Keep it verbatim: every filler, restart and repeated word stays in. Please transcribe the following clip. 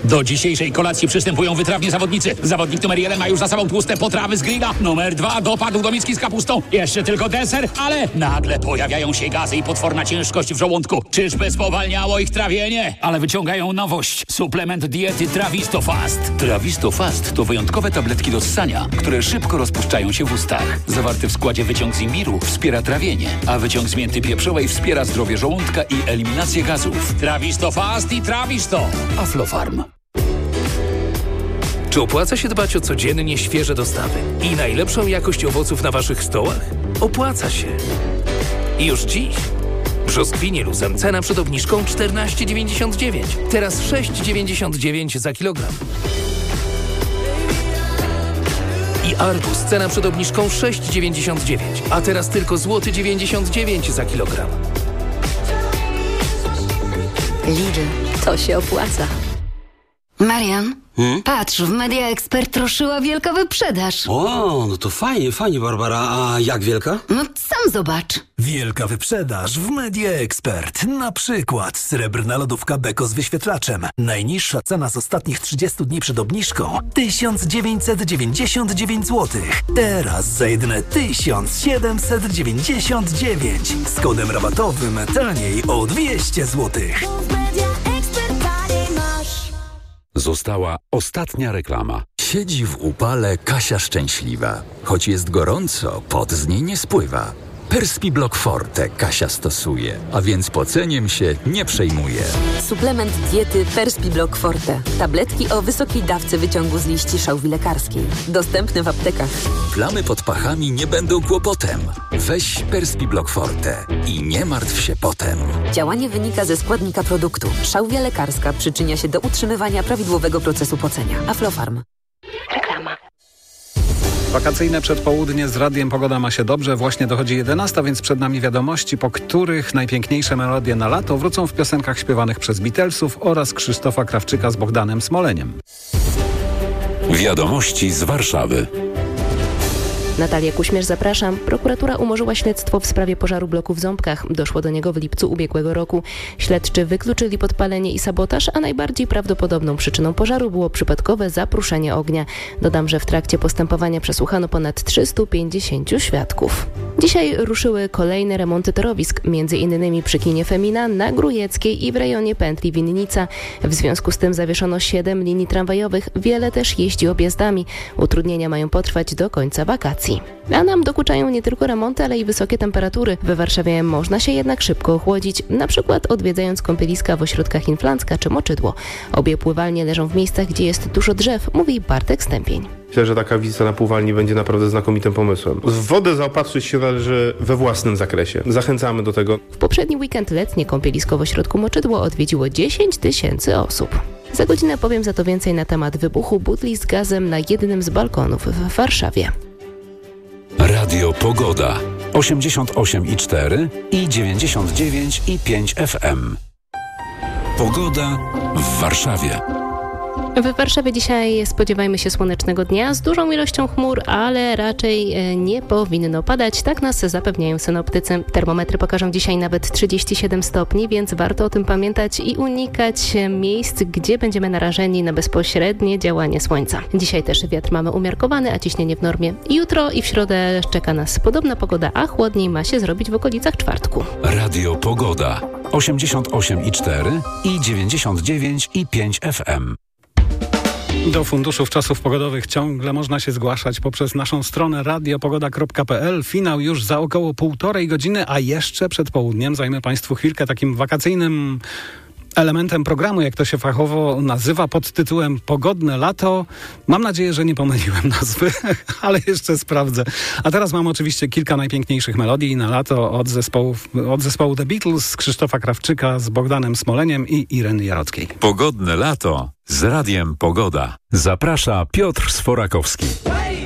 Do dzisiejszej kolacji przystępują wytrawni zawodnicy. Zawodnik numer jeden ma już za sobą tłuste potrawy z grilla. Numer dwa dopadł do miski z kapustą. Jeszcze tylko deser, ale nagle pojawiają się gazy i potworna ciężkość w żołądku. Czyżby spowalniało ich trawienie? Ale wyciągają nowość. Suplement diety Trawisto Fast. Trawisto Fast to wyjątkowe tabletki do ssania, które szybko rozpuszczają się w ustach. Zawarty w składzie wyciąg z imbiru wspiera trawienie, a wyciąg z mięty pieprzowej wspiera zdrowie żołądka i eliminację gazów. Trawisto Fast i Trawisto. Aflofarm. Czy opłaca się dbać o codziennie świeże dostawy i najlepszą jakość owoców na waszych stołach? Opłaca się. I już dziś. Brzoskwinie luzem cena przed obniżką czternaście dziewięćdziesiąt dziewięć. Teraz sześć dziewięćdziesiąt dziewięć za kilogram. I arbuz cena przed obniżką sześć dziewięćdziesiąt dziewięć, a teraz tylko złoty dziewięćdziesiąt dziewięć za kilogram. Lidl, to się opłaca. Marian, hmm? patrz, w Media Expert ruszyła wielka wyprzedaż. O, no to fajnie, fajnie, Barbara. A jak wielka? No sam zobacz. Wielka wyprzedaż w Media Expert. Na przykład srebrna lodówka Beko z wyświetlaczem. Najniższa cena z ostatnich trzydziestu dni przed obniżką tysiąc dziewięćset dziewięćdziesiąt dziewięć złotych. Teraz za jedyne tysiąc siedemset dziewięćdziesiąt dziewięć. Z kodem rabatowym taniej o dwieście złotych. Została ostatnia reklama. Siedzi w upale Kasia szczęśliwa. Choć jest gorąco, pot z niej nie spływa. Perspiblock Forte Kasia stosuje, a więc poceniem się nie przejmuje. Suplement diety Perspiblock Forte. Tabletki o wysokiej dawce wyciągu z liści szałwi lekarskiej. Dostępne w aptekach. Plamy pod pachami nie będą kłopotem. Weź Perspiblock Forte i nie martw się potem. Działanie wynika ze składnika produktu. Szałwia lekarska przyczynia się do utrzymywania prawidłowego procesu pocenia. Aflofarm. Reklama. Wakacyjne przedpołudnie z Radiem Pogoda ma się dobrze. Właśnie dochodzi jedenasta, więc przed nami wiadomości, po których najpiękniejsze melodie na lato wrócą w piosenkach śpiewanych przez Beatlesów oraz Krzysztofa Krawczyka z Bogdanem Smoleniem. Wiadomości z Warszawy. Natalia Kuśmierz, zapraszam. Prokuratura umorzyła śledztwo w sprawie pożaru bloku w Ząbkach. Doszło do niego w lipcu ubiegłego roku. Śledczy wykluczyli podpalenie i sabotaż, a najbardziej prawdopodobną przyczyną pożaru było przypadkowe zapruszenie ognia. Dodam, że w trakcie postępowania przesłuchano ponad trzystu pięćdziesięciu świadków. Dzisiaj ruszyły kolejne remonty torowisk, między innymi przy kinie Femina, na Grujeckiej i w rejonie pętli Winnica. W związku z tym zawieszono siedem linii tramwajowych, wiele też jeździ objazdami. Utrudnienia mają potrwać do końca wakacji. A nam dokuczają nie tylko remonty, ale i wysokie temperatury. We Warszawie można się jednak szybko ochłodzić, na przykład odwiedzając kąpieliska w ośrodkach Inflancka czy Moczydło. Obie pływalnie leżą w miejscach, gdzie jest dużo drzew, mówi Bartek Stępień. Myślę, że taka wizyta na pływalni będzie naprawdę znakomitym pomysłem. W wodę zaopatrzyć się należy we własnym zakresie. Zachęcamy do tego. W poprzedni weekend letnie kąpielisko w ośrodku Moczydło odwiedziło dziesięć tysięcy osób. Za godzinę powiem za to więcej na temat wybuchu butli z gazem na jednym z balkonów w Warszawie. Radio Pogoda. osiemdziesiąt osiem i cztery i dziewięćdziesiąt dziewięć i pięć F M. Pogoda w Warszawie. W Warszawie dzisiaj spodziewajmy się słonecznego dnia z dużą ilością chmur, ale raczej nie powinno padać. Tak nas zapewniają synoptycy. Termometry pokażą dzisiaj nawet trzydzieści siedem stopni, więc warto o tym pamiętać i unikać miejsc, gdzie będziemy narażeni na bezpośrednie działanie słońca. Dzisiaj też wiatr mamy umiarkowany, a ciśnienie w normie. Jutro i w środę czeka nas podobna pogoda, a chłodniej ma się zrobić w okolicach czwartku. Radio Pogoda. osiemdziesiąt osiem i cztery i dziewięćdziesiąt dziewięć i pięć F M. Do Funduszów Czasów Pogodowych ciągle można się zgłaszać poprzez naszą stronę radio pogoda kropka p l. Finał już za około półtorej godziny, a jeszcze przed południem zajmę Państwu chwilkę takim wakacyjnym elementem programu, jak to się fachowo nazywa, pod tytułem Pogodne lato. Mam nadzieję, że nie pomyliłem nazwy, ale jeszcze sprawdzę. A teraz mam oczywiście kilka najpiękniejszych melodii na lato od, zespołów, od zespołu The Beatles, Krzysztofa Krawczyka z Bogdanem Smoleniem i Ireny Jarockiej. Pogodne lato z Radiem Pogoda. Zaprasza Piotr Sforakowski.